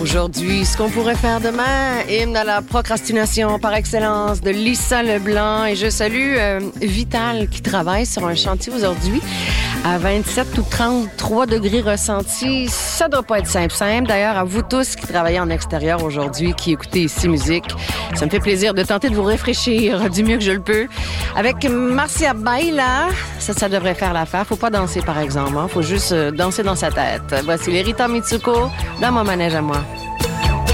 Aujourd'hui, ce qu'on pourrait faire demain, hymne à la procrastination par excellence de Lisa Leblanc. Et je salue Vital qui travaille sur un chantier aujourd'hui à 27 ou 33 degrés ressentis. Ça doit pas être simple. D'ailleurs, à vous tous qui travaillez en extérieur aujourd'hui, qui écoutez ici musique, ça me fait plaisir de tenter de vous rafraîchir du mieux que je le peux. Avec Marcia Baila, ça devrait faire l'affaire. Faut pas danser, par exemple. Faut juste danser dans sa tête. Voici les Rita Mitsuko dans mon manège à moi.